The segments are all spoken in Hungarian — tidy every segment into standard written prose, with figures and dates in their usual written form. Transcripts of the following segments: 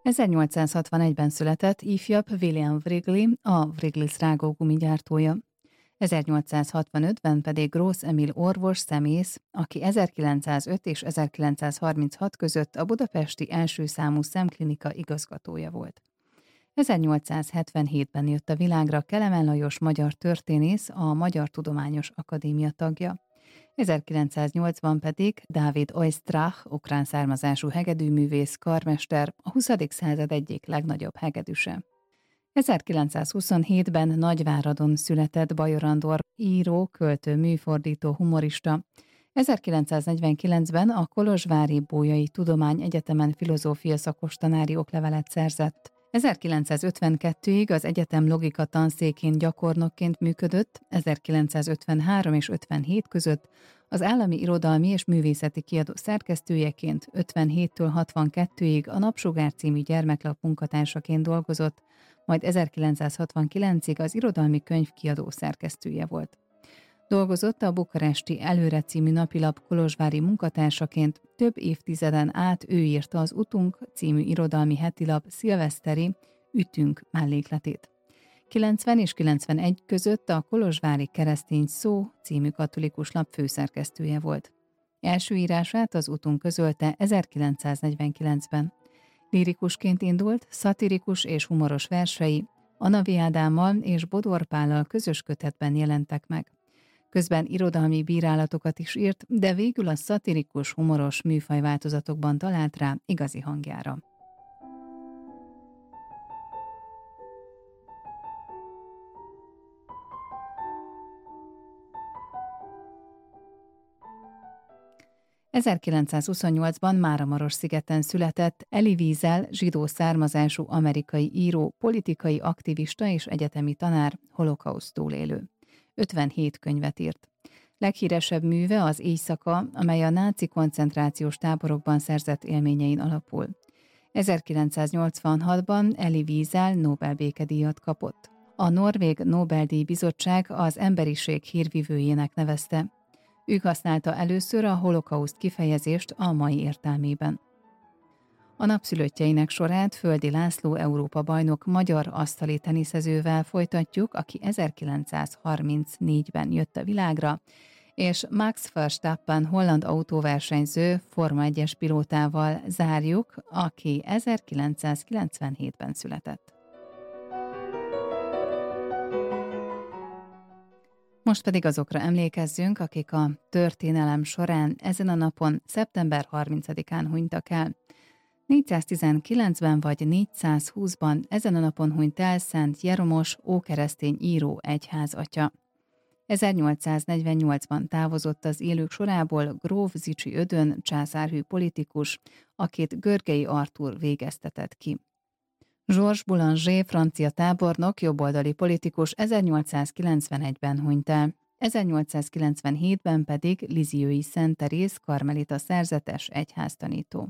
1861-ben született ifjabb William Wrigley, a Wrigley's rágógumi gyártója. 1865-ben pedig Gross Emil orvos szemész, aki 1905 és 1936 között a budapesti első számú szemklinika igazgatója volt. 1877-ben jött a világra Kelemen Lajos magyar történész, a Magyar Tudományos Akadémia tagja. 1908-ban pedig Dávid Oistrakh, ukrán származású hegedűművész, karmester, a 20. század egyik legnagyobb hegedűse. 1927-ben Nagyváradon született Bajor Andor, író, költő, műfordító, humorista. 1949-ben a Kolozsvári Bolyai Tudományegyetemen filozófia szakos tanári oklevelet szerzett. 1952-ig az egyetem logika tanszékén gyakornokként működött, 1953 és 57 között az Állami Irodalmi és Művészeti Kiadó szerkesztőjeként, 57-től 62-ig a Napsugár című gyermeklap munkatársaként dolgozott, majd 1969-ig az Irodalmi Könyvkiadó szerkesztője volt. Dolgozott a bukaresti Előre című napilap kolozsvári munkatársaként, több évtizeden át ő írta az Utunk című irodalmi hetilap szilveszteri Ütünk mellékletét. 90 és 91 között a Kolozsvári Keresztény Szó című katolikus lap főszerkesztője volt. Első írását az Utunk közölte 1949-ben. Lírikusként indult, szatirikus és humoros versei Anavi Ádámmal és Bodor Pállal közös kötetben jelentek meg. Közben irodalmi bírálatokat is írt, de végül a szatirikus, humoros műfajváltozatokban talált rá igazi hangjára. ...1928-ban Máramaros-szigeten született Elie Wiesel, zsidó származású amerikai író, politikai aktivista és egyetemi tanár, holokauszt túlélő. 57 könyvet írt. Leghíresebb műve az Éjszaka, amely a náci koncentrációs táborokban szerzett élményein alapul. 1986-ban Elie Wiesel Nobel békedíjat kapott. A Norvég Nobel-díj bizottság az emberiség hírvivőjének nevezte. Ő használta először a holokauszt kifejezést a mai értelmében. A napszülöttjeinek sorát Földi László Európa-bajnok magyar asztali teniszezővel folytatjuk, aki 1934-ben jött a világra, és Max Verstappen holland autóversenyző Forma 1-es pilótával zárjuk, aki 1997-ben született. Most pedig azokra emlékezzünk, akik a történelem során ezen a napon, szeptember 30-án hunytak el. 419-ben vagy 420-ban ezen a napon hunyt el Szent Jeromos ókeresztény író egyházatya. 1848-ban távozott az élők sorából gróf Zichy Ödön császárhű politikus, akit Görgei Artúr végeztetett ki. Georges Boulanger francia tábornok, jobboldali politikus 1891-ben hunyt el. 1897-ben pedig Lisieux-i Szent Teréz karmelita szerzetes egyháztanító.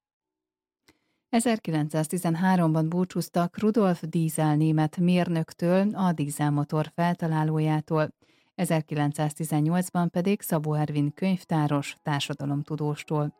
1913-ban búcsúztak Rudolf Diesel német mérnöktől, a dízelmotor feltalálójától, 1918-ban pedig Szabó Ervin könyvtáros társadalomtudóstól.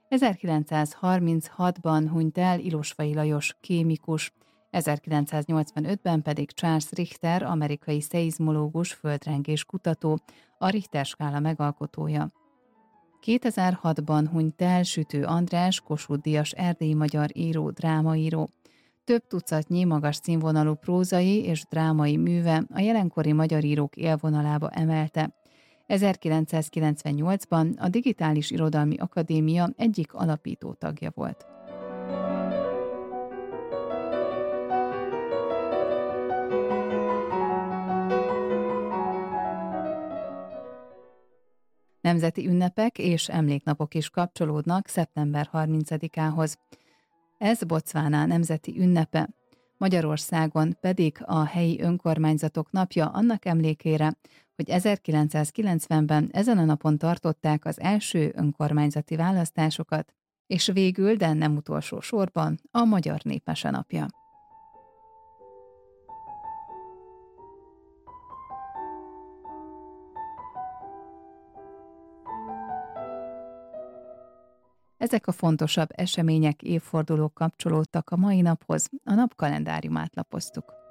1936-ban hunyt el Ilosvay Lajos kémikus, 1985-ben pedig Charles Richter amerikai szeizmológus, földrengés kutató, a Richter-skála megalkotója. 2006-ban hunyt el Sütő András, Kossuth-díjas erdélyi magyar író, drámaíró. Több tucatnyi magas színvonalú prózai és drámai műve a jelenkori magyar írók élvonalába emelte. 1998-ban a Digitális Irodalmi Akadémia egyik alapító tagja volt. Nemzeti ünnepek és emléknapok is kapcsolódnak szeptember 30-ához. Ez Botswana nemzeti ünnepe, Magyarországon pedig a helyi önkormányzatok napja annak emlékére, hogy 1990-ben ezen a napon tartották az első önkormányzati választásokat, és végül, de nem utolsó sorban, a Magyar Népmese napja. Ezek a fontosabb események, évfordulók kapcsolódtak a mai naphoz, a nap kalendáriumát lapoztuk.